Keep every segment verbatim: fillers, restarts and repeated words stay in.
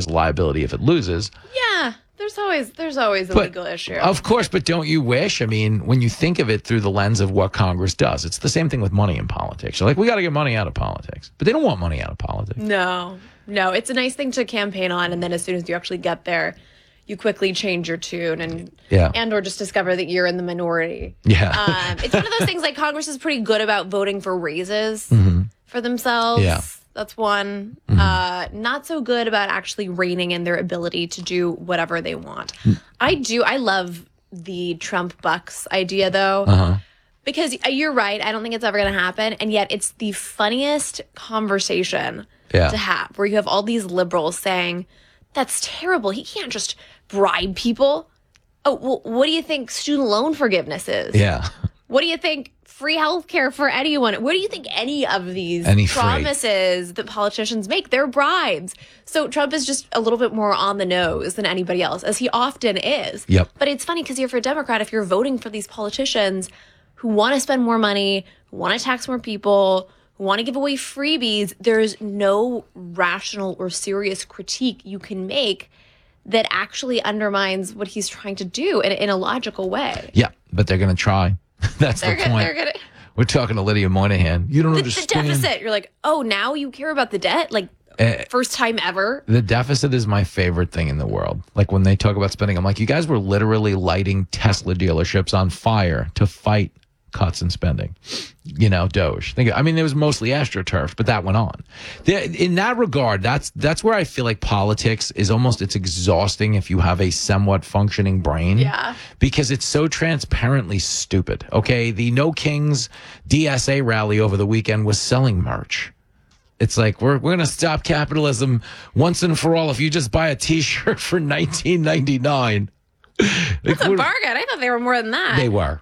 there's liability if it loses. Yeah, there's always there's always a But, legal issue. Of course, but don't you wish? I mean, when you think of it through the lens of what Congress does, it's the same thing with money in politics. You're like, we got to get money out of politics. But they don't want money out of politics. No, no, it's a nice thing to campaign on, and then as soon as you actually get there, you quickly change your tune and Yeah. and or just discover that you're in the minority. Yeah. Um, it's one of those things like Congress is pretty good about voting for raises Mm-hmm. for themselves. Yeah. That's one. Mm-hmm. Uh, not so good about actually reining in their ability to do whatever they want. Mm. I do. I love the Trump Bucks idea, though. Uh-huh. Because you're right. I don't think it's ever going to happen. And yet it's the funniest conversation Yeah. to have where you have all these liberals saying, that's terrible. He can't just bribe people. Oh, well, what do you think student loan forgiveness is? Yeah. What do you think free health care for anyone? What do you think any of these Any free. promises that politicians make? They're bribes. So Trump is just a little bit more on the nose than anybody else, as he often is. Yep. But it's funny because you're for a Democrat, if you're voting for these politicians who want to spend more money, who want to tax more people, who want to give away freebies, there's no rational or serious critique you can make that actually undermines what he's trying to do in, in a logical way. Yeah, but they're going to try. That's They're the gonna, point. they're gonna We're talking to Lydia Moynihan. You don't the, the understand. deficit. You're like, oh, now you care about the debt? Like, Eh, first time ever? The deficit is my favorite thing in the world. Like when they talk about spending, I'm like, you guys were literally lighting Tesla dealerships on fire to fight cuts in spending. You know, Doge. Think, I mean, it was mostly AstroTurf, but that went on. The, in that regard, that's that's where I feel like politics is almost, it's exhausting if you have a somewhat functioning brain. Yeah. Because it's so transparently stupid. Okay, the No Kings D S A rally over the weekend was selling merch. It's like, we're we're going to stop capitalism once and for all if you just buy a T-shirt for nineteen ninety-nine. That's a bargain. I thought they were more than that. They were.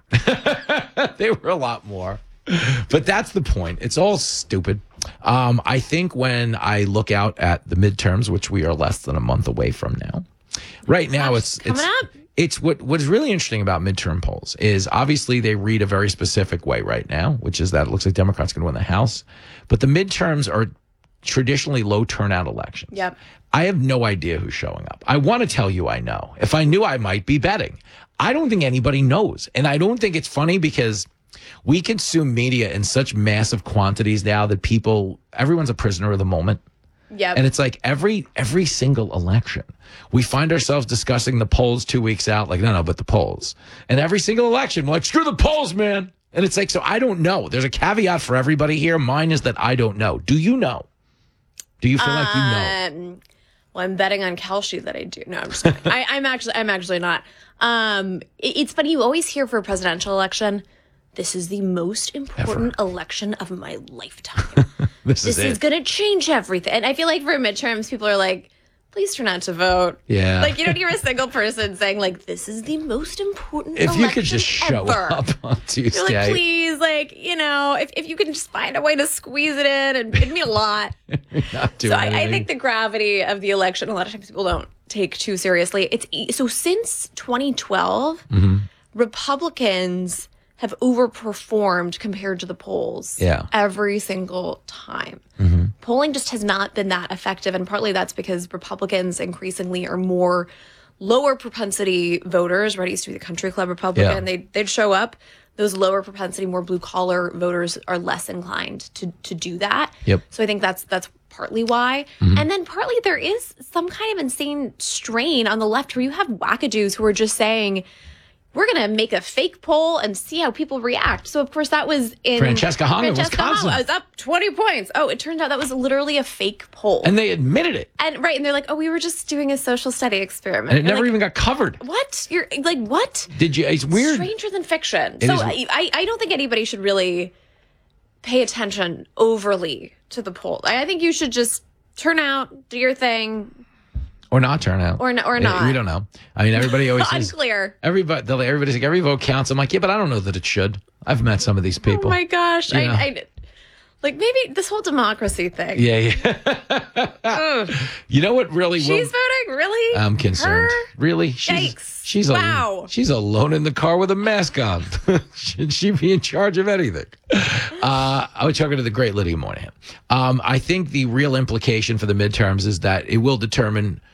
They were a lot more. But that's the point. It's all stupid. Um, I think when I look out at the midterms, which we are less than a month away from now, right now Gosh, it's coming it's up. it's what what is really interesting about midterm polls is obviously they read a very specific way right now, which is that it looks like Democrats going to win the House, but the midterms are traditionally low turnout elections. Yep. I have no idea who's showing up. I want to tell you I know. If I knew, I might be betting. I don't think anybody knows. And I don't think it's funny because we consume media in such massive quantities now that people, everyone's a prisoner of the moment. Yep. And it's like every every single election, we find ourselves discussing the polls two weeks out, like, no, no, but the polls. And every single election, we're like, screw the polls, man. And it's like, so I don't know. There's a caveat for everybody here. Mine is that I don't know. Do you know? Do you feel like you know? Um, well, I'm betting on Kelsey that I do. No, I'm just kidding. I, I'm actually, I'm actually not. Um, it- it's funny. You always hear for a presidential election, this is the most important election of my lifetime. This, This is, is it. going to change everything. And I feel like for midterms, people are like, please turn out to vote. Yeah. Like, you don't hear a single person saying, like, this is the most important If election you could just show ever. up on Tuesday. You're like, please, like, you know, if, if you can just find a way to squeeze it in, and it'd mean a lot. You're not doing So I, I anything. think the gravity of the election, a lot of times people don't take too seriously. It's e- so since twenty twelve, Mm-hmm. Republicans have overperformed compared to the polls. Yeah. Every single time. Mm-hmm. Polling just has not been that effective, and partly that's because Republicans increasingly are more lower propensity voters. Right, it used to be the country club Republican. Yeah. They they'd show up. Those lower propensity, more blue collar voters are less inclined to to do that. Yep. So I think that's that's partly why. And then partly there is some kind of insane strain on the left where you have wackadoos who are just saying, we're going to make a fake poll and see how people react. So, of course, that was in Francesca Hong of Francesca Wisconsin. Hong. I was up twenty points. Oh, it turned out that was literally a fake poll. And they admitted it. And right, and they're like, oh, we were just doing a social study experiment. And it You're never like, even got covered. What? You're like, what? Did you? It's weird. Stranger than fiction. It so is- I, I I don't think anybody should really pay attention overly to the poll. I, I think you should just turn out, do your thing, Or not turn out. or, n- or Eh, not. We don't know. I mean, everybody always says, Unclear. everybody, they'll- everybody's like, every vote counts. I'm like, yeah, but I don't know that it should. I've met some of these people. Oh my gosh. I, Yeah. I, like maybe this whole democracy thing. Yeah, yeah. Ugh. You know what really will... She's voting? Really? I'm concerned. Her? Really? She's Yikes. she's Wow. Al- she's alone in the car with a mask on. Should she be in charge of anything? Uh, I was talking to the great Lydia Moynihan. Um, I think the real implication for the midterms is that it will determine